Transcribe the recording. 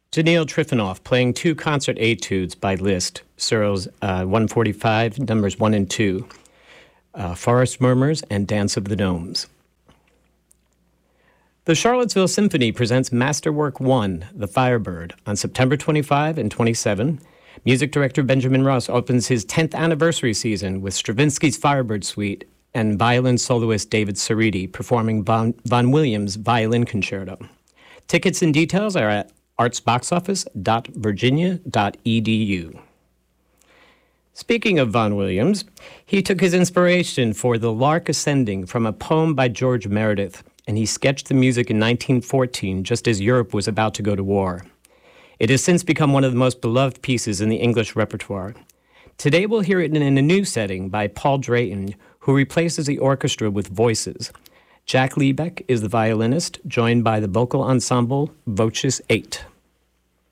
Daniil Trifonov playing two concert etudes by Liszt, Searles 145, numbers 1 and 2, Forest Murmurs and Dance of the Gnomes. The Charlottesville Symphony presents Masterwork 1, The Firebird, on September 25 and 27. Music director Benjamin Ross opens his 10th anniversary season with Stravinsky's Firebird Suite and violin soloist David Ceriti performing Vaughan Williams' Violin Concerto. Tickets and details are at artsboxoffice.virginia.edu. Speaking of Vaughan Williams, he took his inspiration for The Lark Ascending from a poem by George Meredith, and he sketched the music in 1914, just as Europe was about to go to war. It has since become one of the most beloved pieces in the English repertoire. Today we'll hear it in a new setting by Paul Drayton, who replaces the orchestra with voices. Jack Liebeck is the violinist, joined by the vocal ensemble Voces 8.